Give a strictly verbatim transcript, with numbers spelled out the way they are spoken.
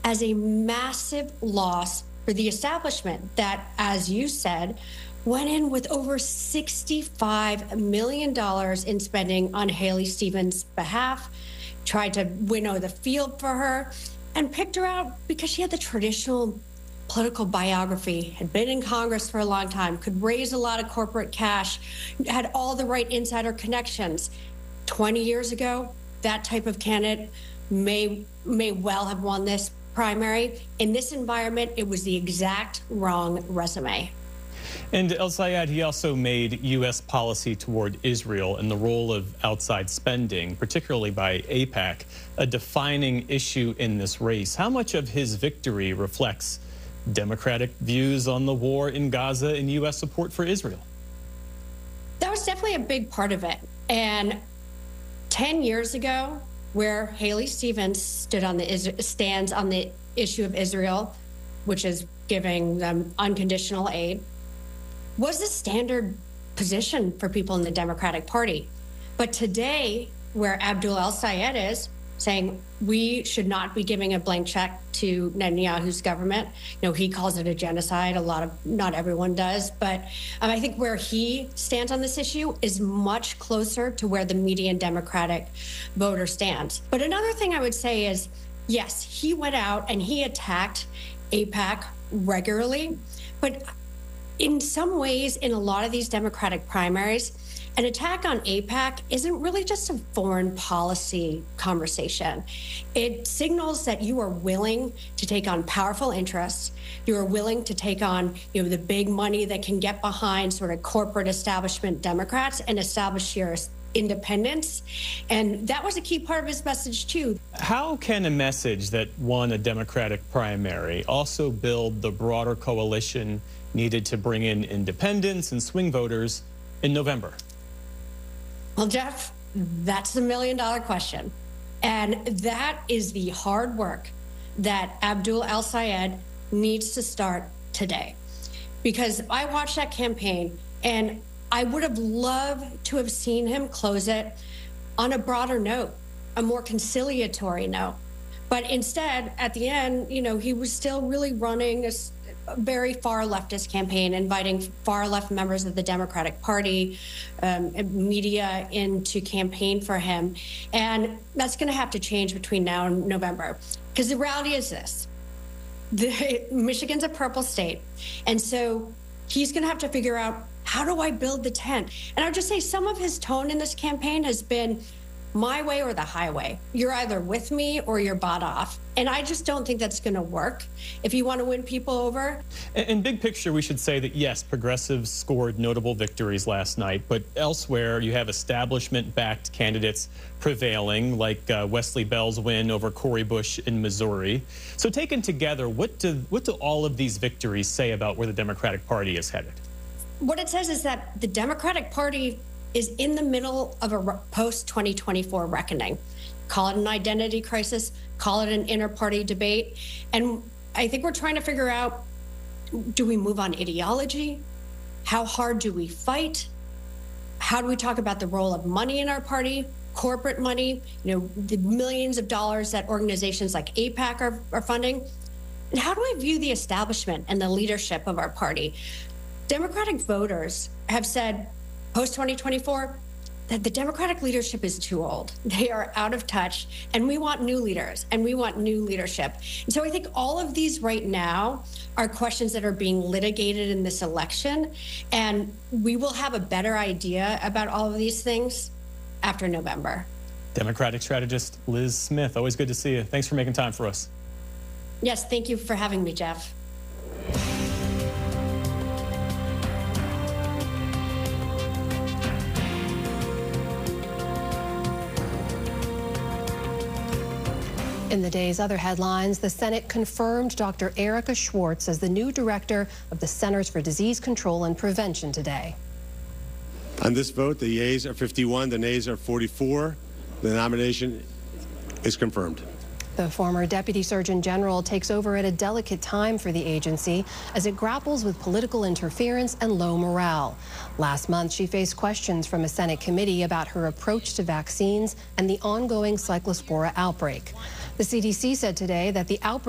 as a massive loss for the establishment that, as you said, went in with over sixty-five million dollars in spending on Haley Stevens' behalf, tried to winnow the field for her, and picked her out because she had the traditional political biography, had been in Congress for a long time, could raise a lot of corporate cash, had all the right insider connections. twenty years ago, that type of candidate may, may well have won this primary. In this environment, it was the exact wrong resume. And El-Sayed, he also made U S policy toward Israel and the role of outside spending, particularly by AIPAC, a defining issue in this race. How much of his victory reflects Democratic views on the war in Gaza and U S support for Israel? That was definitely a big part of it. And ten years ago, where Haley Stevens stood on the stands on the issue of Israel, which is giving them unconditional aid, was the standard position for people in the Democratic Party. But today, where Abdul El-Sayed is saying we should not be giving a blank check to Netanyahu's government, you know, he calls it a genocide. A lot of, not everyone does, but um, I think where he stands on this issue is much closer to where the median Democratic voter stands. But another thing I would say is, yes, he went out and he attacked AIPAC regularly, but in some ways, in a lot of these Democratic primaries, an attack on AIPAC isn't really just a foreign policy conversation. It signals that you are willing to take on powerful interests. You are willing to take on, you know, the big money that can get behind sort of corporate establishment Democrats and establish your independence. And that was a key part of his message, too. How can a message that won a Democratic primary also build the broader coalition needed to bring in independents and swing voters in November? Well, Jeff, that's the million dollar question. And that is the hard work that Abdul El-Sayed needs to start today. Because I watched that campaign and I would have loved to have seen him close it on a broader note, a more conciliatory note. But instead, at the end, you know, he was still really running a very far leftist campaign, inviting far left members of the Democratic Party, um, media in to campaign for him. And that's going to have to change between now and November. Because the reality is this. The, Michigan's a purple state. And so he's going to have to figure out, how do I build the tent? And I would just say some of his tone in this campaign has been my way or the highway. You're either with me or you're bought off. And I just don't think that's going to work if you want to win people over. In big picture, we should say that, yes, progressives scored notable victories last night, but elsewhere you have establishment-backed candidates prevailing, like uh, Wesley Bell's win over Cori Bush in Missouri. So taken together, what do, what do all of these victories say about where the Democratic Party is headed? What it says is that the Democratic Party is in the middle of a post twenty twenty-four reckoning. Call it an identity crisis, call it an inter-party debate. And I think we're trying to figure out, do we move on ideology? How hard do we fight? How do we talk about the role of money in our party, corporate money, you know, the millions of dollars that organizations like AIPAC are, are funding? And how do I view the establishment and the leadership of our party? Democratic voters have said, post twenty twenty-four, that the Democratic leadership is too old. They are out of touch, and we want new leaders, and we want new leadership. And so I think all of these right now are questions that are being litigated in this election, and we will have a better idea about all of these things after November. Democratic strategist Liz Smith, always good to see you. Thanks for making time for us. Yes, thank you for having me, Jeff. In the day's other headlines, the Senate confirmed Doctor Erica Schwartz as the new director of the Centers for Disease Control and Prevention today. On this vote, the yeas are fifty-one, the nays are forty-four. The nomination is confirmed. The former Deputy Surgeon General takes over at a delicate time for the agency as it grapples with political interference and low morale. Last month, she faced questions from a Senate committee about her approach to vaccines and the ongoing cyclospora outbreak. The C D C said today that the outbreak